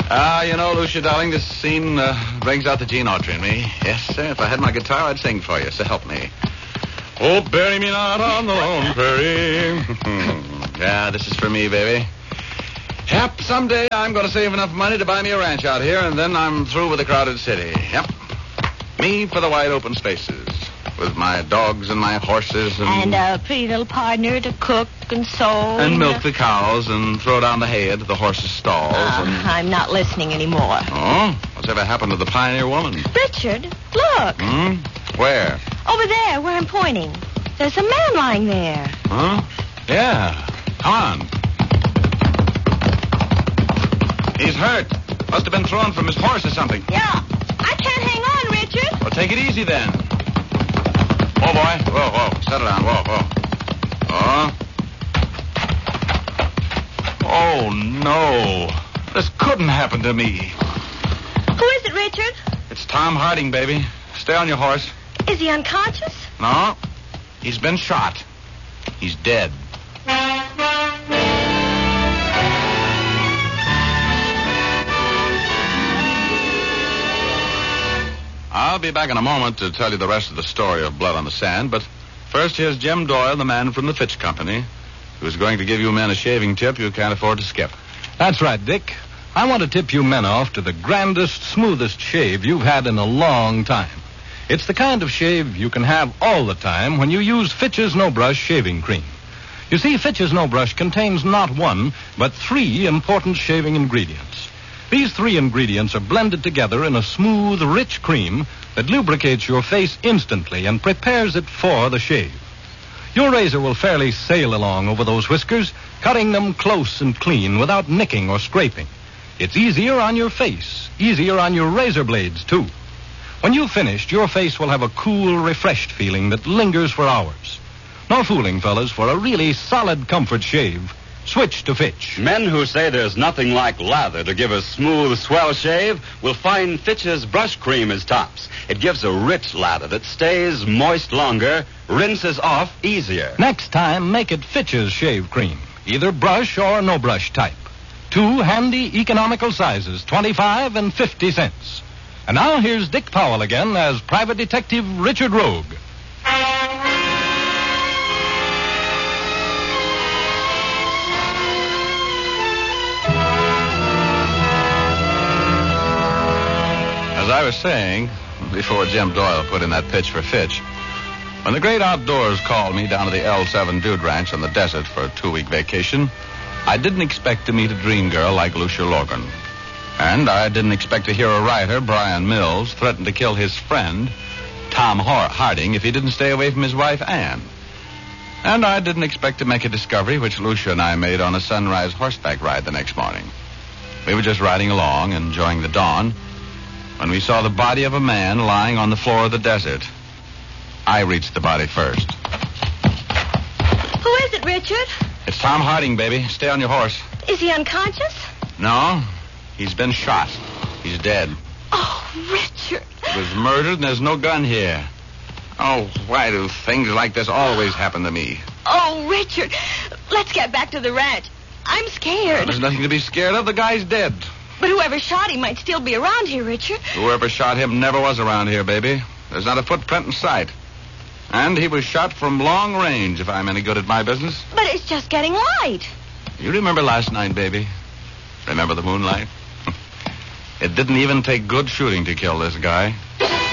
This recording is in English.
Lucia, darling, this scene brings out the Gene Autry in me. Yes, sir. If I had my guitar, I'd sing for you, so help me. Oh, bury me not on the lone prairie. Yeah, this is for me, baby. Yep, someday I'm going to save enough money to buy me a ranch out here, and then I'm through with the crowded city. Yep. Me for the wide open spaces, with my dogs and my horses and a pretty little partner to cook and sew. And milk the cows and throw down the hay into the horses' stalls. I'm not listening anymore. Oh? What's ever happened to the pioneer woman? Richard, look. Where? Over there, where I'm pointing. There's a man lying there. Huh? Yeah. Come on. He's hurt. Must have been thrown from his horse or something. Yeah. I can't hang on, Richard. Well, take it easy then. Oh, boy. Whoa. Settle down. Whoa. Oh, no. This couldn't happen to me. Who is it, Richard? It's Tom Harding, baby. Stay on your horse. Is he unconscious? No. He's been shot. He's dead. I'll be back in a moment to tell you the rest of the story of Blood on the Sand, but first here's Jim Doyle, the man from the Fitch Company, who's going to give you men a shaving tip you can't afford to skip. That's right, Dick. I want to tip you men off to the grandest, smoothest shave you've had in a long time. It's the kind of shave you can have all the time when you use Fitch's No Brush shaving cream. You see, Fitch's No Brush contains not one, but 3 important shaving ingredients. These 3 ingredients are blended together in a smooth, rich cream that lubricates your face instantly and prepares it for the shave. Your razor will fairly sail along over those whiskers, cutting them close and clean without nicking or scraping. It's easier on your face, easier on your razor blades, too. When you've finished, your face will have a cool, refreshed feeling that lingers for hours. No fooling, fellas. For a really solid comfort shave, switch to Fitch. Men who say there's nothing like lather to give a smooth, swell shave will find Fitch's brush cream is tops. It gives a rich lather that stays moist longer, rinses off easier. Next time, make it Fitch's shave cream, either brush or no brush type. 2 handy, economical sizes, 25 and 50 cents. And now here's Dick Powell again as Private Detective Richard Rogue. As I was saying, before Jim Doyle put in that pitch for Fitch, when the great outdoors called me down to the L7 Dude Ranch in the desert for a 2-week vacation, I didn't expect to meet a dream girl like Lucia Logan. And I didn't expect to hear a writer, Brian Mills, threaten to kill his friend, Tom Harding, if he didn't stay away from his wife, Anne. And I didn't expect to make a discovery which Lucia and I made on a sunrise horseback ride the next morning. We were just riding along, enjoying the dawn, when we saw the body of a man lying on the floor of the desert. I reached the body first. Who is it, Richard? It's Tom Harding, baby. Stay on your horse. Is he unconscious? No. He's been shot. He's dead. Oh, Richard. He was murdered and there's no gun here. Oh, why do things like this always happen to me? Oh, Richard. Let's get back to the ranch. I'm scared. There's nothing to be scared of. The guy's dead. But whoever shot him might still be around here, Richard. Whoever shot him never was around here, baby. There's not a footprint in sight. And he was shot from long range, if I'm any good at my business. But it's just getting light. You remember last night, baby? Remember the moonlight? It didn't even take good shooting to kill this guy.